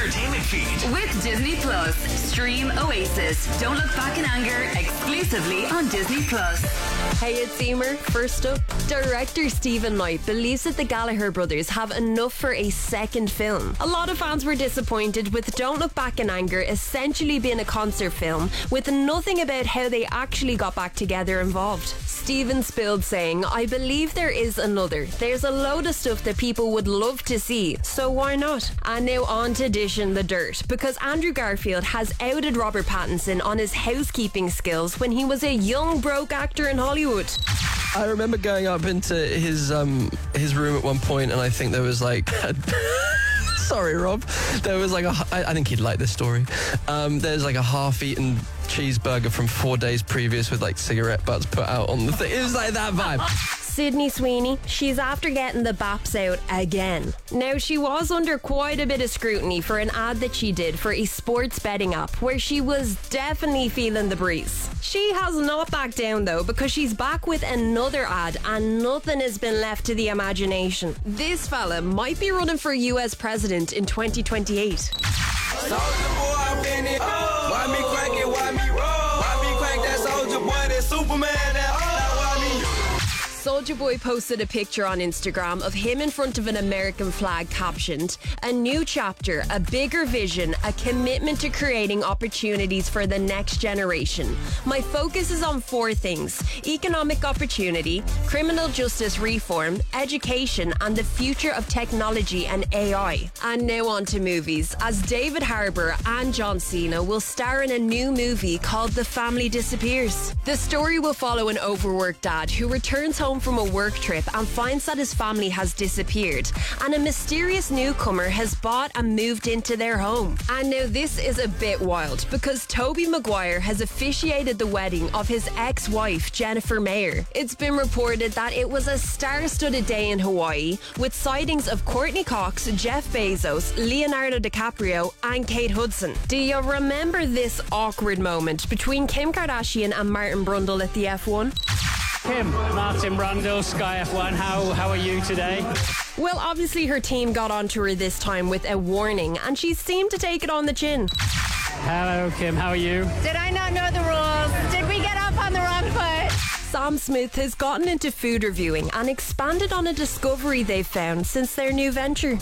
entertainment feed. With Disney Plus, stream Oasis, Don't Look Back in Anger, exclusively on Disney Plus. Hey, it's Emer. First up, director Stephen Knight believes that the Gallagher brothers have enough for a second film. A lot of fans were disappointed with Don't Look Back in Anger essentially being a concert film with nothing about how they actually got back together involved. Stephen spilled saying, "I believe there is another. There's a load of stuff that people would love to see, so why not?" And now on to dishing the dirt, because Andrew Garfield has outed Robert Pattinson on his housekeeping skills when he was a young broke actor in Hollywood. I remember going up into his room at one point, and I think there was like sorry, Rob. There was like I think he'd like this story. There's like a half-eaten cheeseburger from 4 days previous with like cigarette butts put out on the thing. It was like that vibe. Sydney Sweeney, she's after getting the baps out again. Now, she was under quite a bit of scrutiny for an ad that she did for a sports betting app where she was definitely feeling the breeze. She has not backed down though, because she's back with another ad and nothing has been left to the imagination. This fella might be running for US president in 2028. Soldier boy, I'm in it. Why me crack it? Why me roll? Why me crack that soldier boy? That Superman? That why me? Soulja Boy posted a picture on Instagram of him in front of an American flag captioned, "A new chapter, a bigger vision, a commitment to creating opportunities for the next generation. My focus is on 4 things: economic opportunity, criminal justice reform, education, and the future of technology and AI." And now on to movies, as David Harbour and John Cena will star in a new movie called The Family Disappears. The story will follow an overworked dad who returns home from a work trip and finds that his family has disappeared, and a mysterious newcomer has bought and moved into their home. And now this is a bit wild, because Tobey Maguire has officiated the wedding of his ex-wife Jennifer Mayer. It's been reported that it was a star-studded day in Hawaii, with sightings of Courtney Cox, Jeff Bezos, Leonardo DiCaprio and Kate Hudson. Do you remember this awkward moment between Kim Kardashian and Martin Brundle at the F1? Kim, Martin Brundle, Sky F1, how are you today? Well, obviously her team got onto her this time with a warning, and she seemed to take it on the chin. Hello, Kim, how are you? Did I not know the rules? Did we get up on the wrong foot? Sam Smith has gotten into food reviewing and expanded on a discovery they've found since their new venture.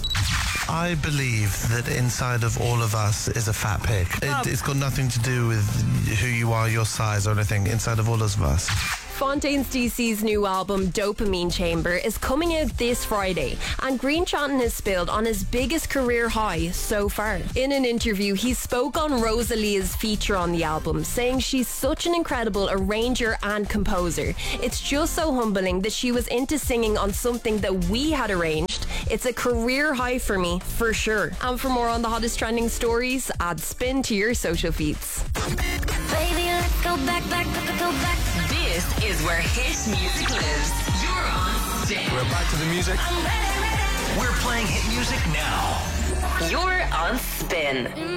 I believe that inside of all of us is a fat pig. It's got nothing to do with who you are, your size or anything. Inside of all of us. Fontaines DC's new album Dopamine Chamber is coming out this Friday, and Green Chanton has spilled on his biggest career high so far. In an interview, he spoke on Rosalia's feature on the album, saying she's such an incredible arranger and composer. It's just so humbling that she was into singing on something that we had arranged. It's a career high for me, for sure. And for more on the hottest trending stories, add Spin to your social feeds. Baby, let's go back. This is where hit music lives. You're on Spin. We're back to the music. We're playing hit music now. You're on Spin.